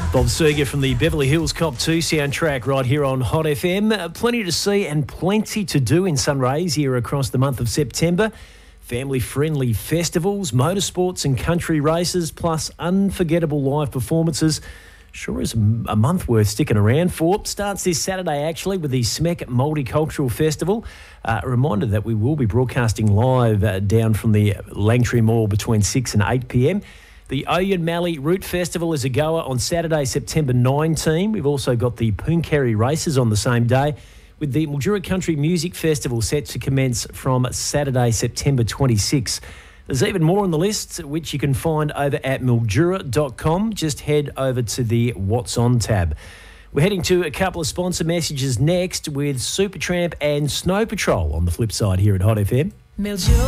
Bob Seger from the Beverly Hills Cop 2 soundtrack right here on Hot FM. Plenty to see and plenty to do in Sunrays here across the month of September. Family-friendly festivals, motorsports and country races, plus unforgettable live performances. Sure is a month worth sticking around for. Starts this Saturday, actually, with the SMEC Multicultural Festival. A reminder that we will be broadcasting live down from the Langtree Mall between 6 and 8 p.m. The Oyen Mallee Route Festival is a goer on Saturday, September 19. We've also got the Pooncarie races on the same day, with the Mildura Country Music Festival set to commence from Saturday, September 26. There's even more on the list, which you can find over at mildura.com. Just head over to the What's On tab. We're heading to a couple of sponsor messages next with Supertramp and Snow Patrol on the flip side here at Hot FM.